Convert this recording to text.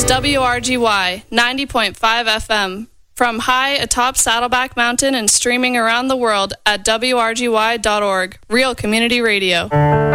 WRGY 90.5 FM. From high atop Saddleback Mountain and streaming around the world at WRGY.org. Real Community Radio.